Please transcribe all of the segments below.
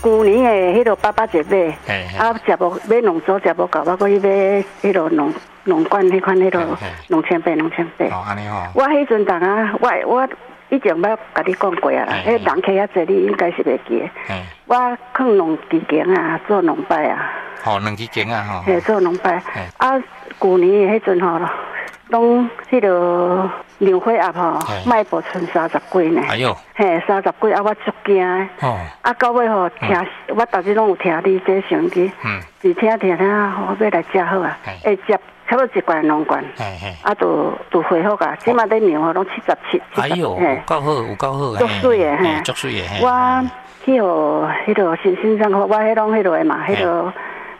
旧年的迄个881买，食无买两组食无够，我可以买迄个两罐迄款迄个2800。 哦，安尼吼。 我迄阵当啊，我以前捌甲你讲过啊啦，迄人客遐济，你应该是袂记。我放2支间啊，做2摆啊。 哦，2支间啊，吼。 嘿，做2摆。啊，旧年的迄阵吼，拢迄个两火鸭吼，卖无剩30几呢。 哎哟。 嘿，30几啊，我足惊的。哦。啊，到尾吼听，我逐日拢有听你这声机。是听，我要来食好啊。会接。差不多1罐2罐，啊，都恢复啊！即马在庙吼，拢77。 哎呦，有够好，有够好， 足水的嘿， 足水的。 我去互迄个新上好，我迄拢迄个的嘛，迄个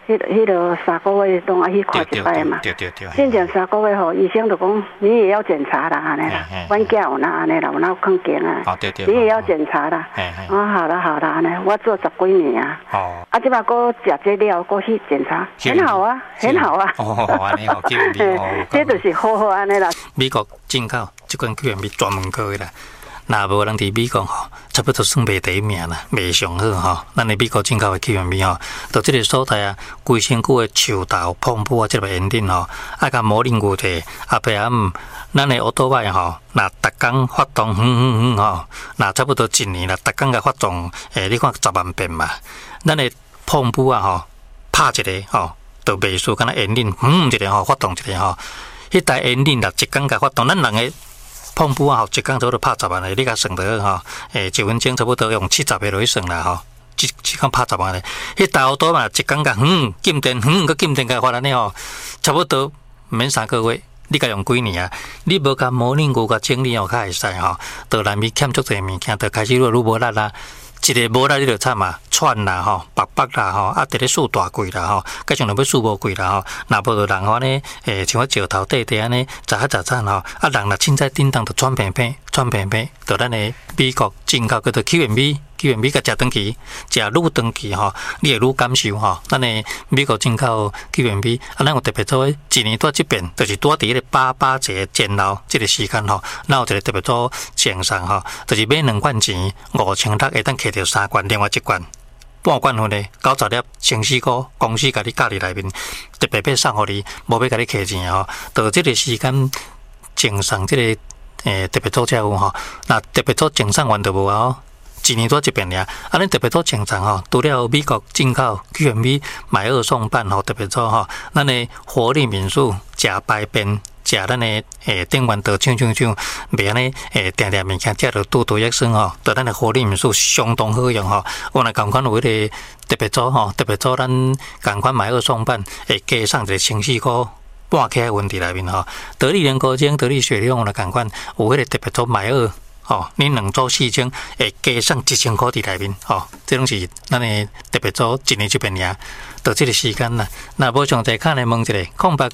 3个月拢爱去看一摆嘛。 对。 之前3个月吼，医生就讲你也要检查啦，安尼啦。阮囝有哪安尼啦，有哪有看见啊？ 哦，对。 你也要检查啦。好啦，安尼，我做10几年啊。哦。啊，即马搁食这料，搁去检查，很好啊，很好啊。 哦，安尼好， 这就是好安尼啦。 美国进口即款QMB专门科的啦。若无人伫美国吼，差不多算袂第一名啦，袂上好吼。咱伫美国进口的 QMB 吼，到即个所在啊，规身躯的树豆、碰布啊，即个园丁吼，啊，甲模棱牛蹄，啊，白暗，咱的奥多麦吼，若逐工发动吼，若差不多1年啦，逐工甲发动，你看10万遍嘛。咱的碰布啊吼，拍一个吼，就袂输，敢若园丁一个吼，发动一个吼，迄台园丁啦，一工甲发动，咱人个。碰布啊，吼，一工差不多拍10万的，你甲算得吼，1分钟差不多用70个落去算啦，吼，一工拍10万的，迄大好多嘛，一工甲禁电，佮禁电甲发安尼吼，差不多免3个月，你甲用几年啊？你无甲模拟牛甲整理吼，较会使吼，到内面欠足侪物件，就开始愈无力啦。一个无力你就惨嘛，喘啦吼，白啦吼，啊，伫咧数大贵啦吼，加上若要数无贵啦吼，若无就人安尼，像我石头底安尼，早吼，啊，人若凊彩叮当就喘平，就咱的美国进口叫做 QMB 甲食长期，食愈长期吼，你会愈感受吼。咱的美国进口 QMB， 啊，咱有特别做一年多一遍，就是多伫迄个881前后即个时间吼，咱有一个特别做奖赏吼，就是买2罐钱5600，会当摕到3罐，另外1罐半罐份的90粒清洗股公司甲你教伫内面，特别要送互你，无要甲你摕钱吼。到即个时间奖赏即个特别做才有吼，那特别做奖赏完就无啊吼。1年多一遍尔，啊，恁特别做奖赏吼，除了美国进口 QMB 买2送半吼，特别做吼，咱的活力民宿食白便，食咱的电源刀抢，袂安尼定物件食着多益生吼，对咱的活力民宿相当好用吼。我若共款有迄个特别做吼，特别做咱共款买2送半，会加送一个清洗股。半克的问题内面吼，得力人高精、得力雪利用的共款，有迄个特别做买2。吼，恁2组4千，会加送1000块伫内面，吼，这拢是咱的特别做1年1遍尔。到这个时间啦，那无详细看来问一下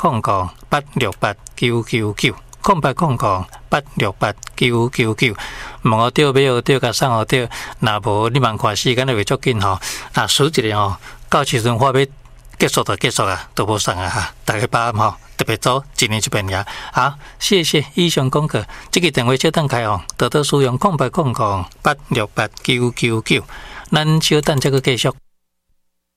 ，0800-868-999，0800-868-999，问好对，买好对，甲送好对，那无你茫看时间就会足紧吼，那数一个吼，到时阵话要结束就结束啊，都无送啊哈，大家把握吼。特别做1年1遍呀，好，谢谢以上讲课。这个电话小等开哦，多多使用0800-868-999，咱小等这个继续。